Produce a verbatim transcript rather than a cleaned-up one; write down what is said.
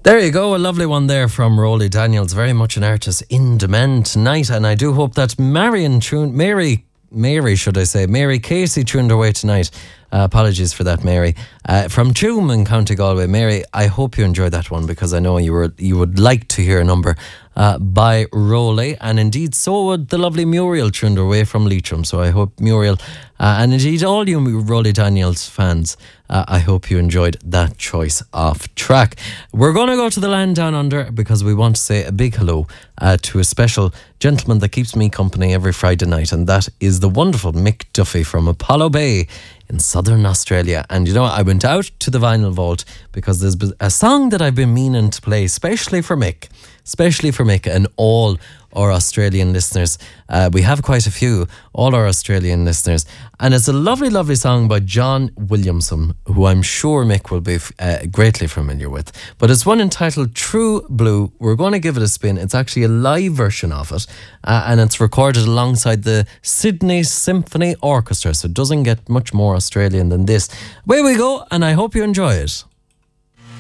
There you go, a lovely one there from Rolly Daniels. Very much an artist in demand tonight, and I do hope that Marion tuned, Mary, Mary, should I say, Mary Casey tuned her way tonight. Uh, apologies for that, Mary. Uh, from Tuam in County Galway. Mary, I hope you enjoyed that one because I know you were you would like to hear a number uh, by Rolly, and indeed so would the lovely Muriel tuned her way from Leitrim. So I hope Muriel, uh, and indeed all you Rolly Daniels fans, uh, I hope you enjoyed that choice of track. We're going to go to the land down under because we want to say a big hello uh, to a special gentleman that keeps me company every Friday night, and that is the wonderful Mick Duffy from Apollo Bay in southern Australia. And you know, I went out to the vinyl vault because there's a song that I've been meaning to play, especially for Mick, especially for Mick and all our Australian listeners. Uh, we have quite a few, all our Australian listeners. And it's a lovely, lovely song by John Williamson, who I'm sure Mick will be uh, greatly familiar with. But it's one entitled True Blue. We're going to give it a spin. It's actually a live version of it. Uh, and it's recorded alongside the Sydney Symphony Orchestra. So it doesn't get much more Australian than this. Away we go, and I hope you enjoy it.